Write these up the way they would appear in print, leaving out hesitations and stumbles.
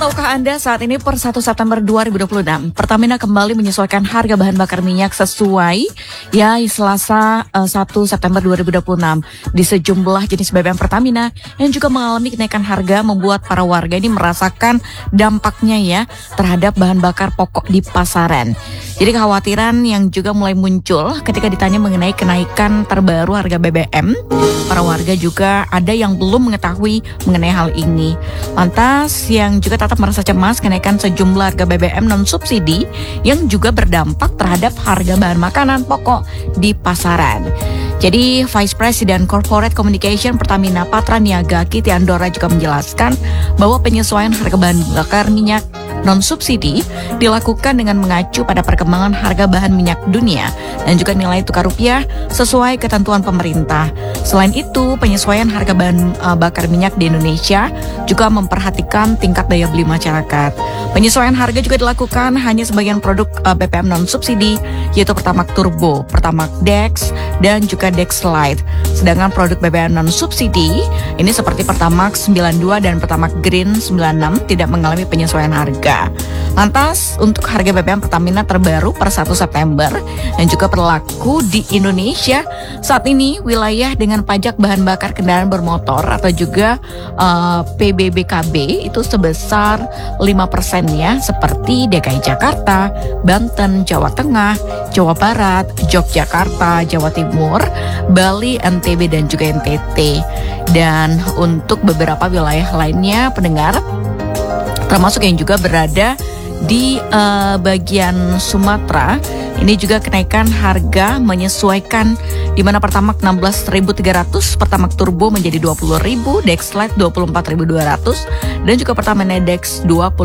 Tahukah Anda saat ini per 1 September 2026, Pertamina kembali menyesuaikan harga bahan bakar minyak sesuai Selasa 1 September 2026 di sejumlah jenis BBM Pertamina yang juga mengalami kenaikan harga membuat para warga ini merasakan dampaknya terhadap bahan bakar pokok di pasaran. Jadi kekhawatiran yang juga mulai muncul ketika ditanya mengenai kenaikan terbaru harga BBM, para warga juga ada yang belum mengetahui mengenai hal ini. Lantas yang juga tetap merasa cemas kenaikan sejumlah harga BBM non-subsidi yang juga berdampak terhadap harga bahan makanan pokok di pasaran. Jadi Vice President Corporate Communication Pertamina Patra Niaga Kiti Andora juga menjelaskan bahwa penyesuaian harga bahan bakar minyak non-subsidi dilakukan dengan mengacu pada perkembangan harga bahan minyak dunia dan juga nilai tukar rupiah sesuai ketentuan pemerintah. Selain itu, penyesuaian harga bahan bakar minyak di Indonesia juga memperhatikan tingkat daya beli masyarakat. Penyesuaian harga juga dilakukan hanya sebagian produk BBM non-subsidi, yaitu Pertamax Turbo, Pertamax Dex, dan juga Dex Lite. Sedangkan produk BBM non-subsidi ini seperti Pertamax 92 dan Pertamax Green 96 tidak mengalami penyesuaian harga. Lantas untuk harga BBM Pertamina terbaru per 1 September dan juga berlaku di Indonesia saat ini wilayah dengan pajak bahan bakar kendaraan bermotor atau juga PBBKB itu sebesar 5% seperti DKI Jakarta, Banten, Jawa Tengah, Jawa Barat, Yogyakarta, Jawa Timur, Bali, NTB dan juga NTT. Dan untuk beberapa wilayah lainnya pendengar termasuk yang juga berada di bagian Sumatera, ini juga kenaikan harga menyesuaikan di mana Pertamax 16.300, Pertamax Turbo menjadi 20.000, Dex Lite 24.200 dan juga Pertamina Dex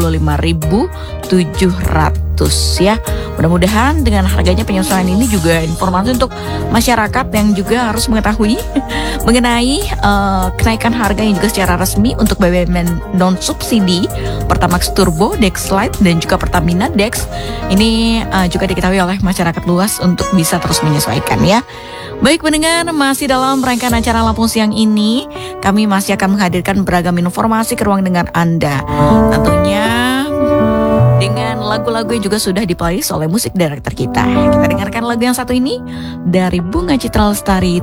25.700 ya. Mudah-mudahan dengan harganya penyesuaian ini juga informasi untuk masyarakat yang juga harus mengetahui mengenai kenaikan harga yang juga secara resmi untuk BBM non subsidi Pertamax Turbo, Dex Lite dan juga Pertamina Dex ini juga diketahui oleh masyarakat luas untuk bisa terus menyesuaikan ya. Baik pendengar, masih dalam rangkaian acara Lampung Siang ini, kami masih akan menghadirkan beragam informasi ke ruang dengar Anda. Tentunya dengan lagu-lagu yang juga sudah di playlist oleh musik director kita. Kita dengarkan lagu yang satu ini dari Bunga Citra Lestari.